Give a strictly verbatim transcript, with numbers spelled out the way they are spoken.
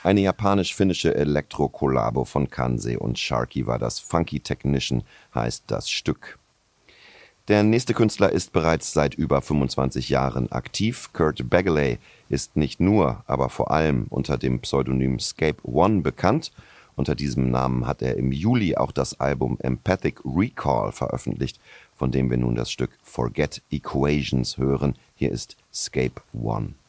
Eine japanisch-finnische Elektro-Kollabo von Kansei und Sharkey war das. Funky Technician heißt das Stück. Der nächste Künstler ist bereits seit über fünfundzwanzig Jahren aktiv. Kurt Begley ist nicht nur, aber vor allem unter dem Pseudonym Scape One bekannt. Unter diesem Namen hat er im Juli auch das Album Empathic Recall veröffentlicht, von dem wir nun das Stück Forget Equations hören. Hier ist Scape One.